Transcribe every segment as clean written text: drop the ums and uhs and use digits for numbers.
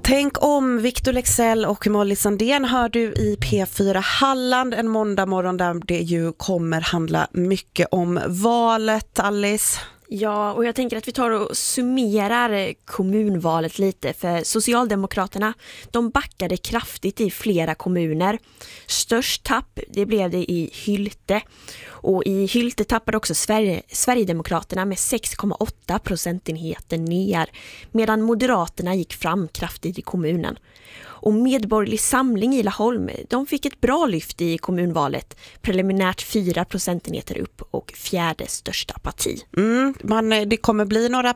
Tänk om Victor Leksell och Molly Sandén hör du i P4 Halland en måndag morgon där det ju kommer handla mycket om valet, Alice. Ja, och jag tänker att vi tar och summerar kommunvalet lite, för Socialdemokraterna, de backade kraftigt i flera kommuner. Störst tapp, det blev det i Hylte. Och i Hylte tappade också Sverigedemokraterna med 6,8 procentenheter ner, medan Moderaterna gick fram kraftigt i kommunen. Och Medborgerlig Samling i Laholm, de fick ett bra lyft i kommunvalet, preliminärt 4 procentenheter upp och fjärde största parti. Det kommer bli några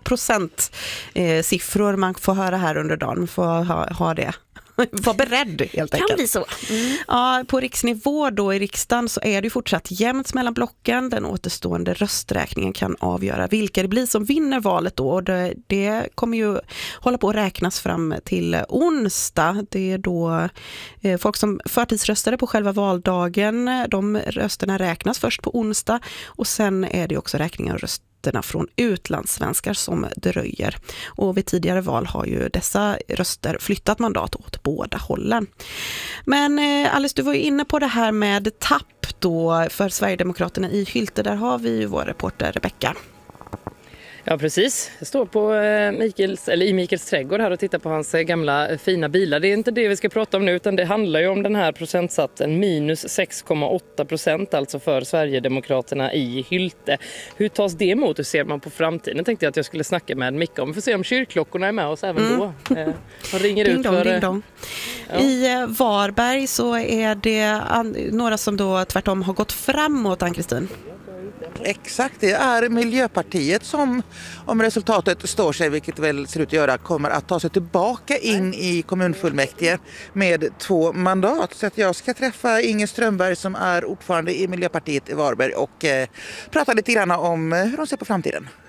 siffror man får höra här under dagen, man får ha det. Var beredd helt enkelt. Kan bli så. Ja, på riksnivå då i riksdagen så är det ju fortsatt jämnt mellan blocken. Den återstående rösträkningen kan avgöra vilka det blir som vinner valet då. Och det kommer ju hålla på att räknas fram till onsdag. Det är då folk som förtidsröstade på själva valdagen. De rösterna räknas först på onsdag. Och sen är det också räkningen av rösterna från utlandssvenskar som dröjer. Och vid tidigare val har ju dessa röster flyttat mandat åt båda hållen. Men Alice, du var ju inne på det här med tapp då för Sverigedemokraterna i Hylte. Där har vi ju vår reporter Rebecka. Ja, precis. Jag står på i Mikaels trädgård här och tittar på hans gamla fina bilar. Det är inte det vi ska prata om nu, utan det handlar ju om den här procentsatsen, minus 6,8%, alltså för Sverigedemokraterna i Hylte. Hur tas det emot? Hur ser man på framtiden? Tänkte jag att jag skulle snacka med Micke om. Vi får se om kyrkklockorna är med oss även då. De ringer ding ut dong, för... ding dong. Ja. I Varberg så är det några som då tvärtom har gått framåt, Ann-Kristin. Exakt, det är Miljöpartiet som, om resultatet står sig, vilket väl ser ut att göra, kommer att ta sig tillbaka in i kommunfullmäktige med 2 mandat. Så att jag ska träffa Inger Strömberg som är ordförande i Miljöpartiet i Varberg och prata lite grann om hur de ser på framtiden.